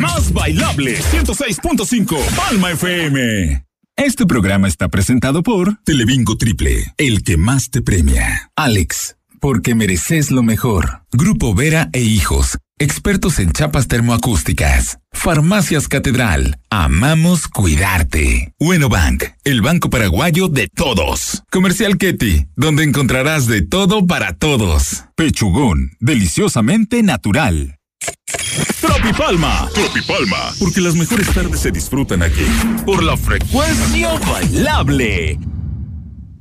más bailable, 106.5 Palma FM. Este programa está presentado por Telebingo Triple, el que más te premia. Alex, porque mereces lo mejor. Grupo Vera e Hijos, expertos en chapas termoacústicas. Farmacias Catedral, amamos cuidarte. Bueno Bank, el banco paraguayo de todos. Comercial Ketty, donde encontrarás de todo para todos. Pechugón, deliciosamente natural. Tropipalma, porque las mejores tardes se disfrutan aquí. Por la frecuencia bailable.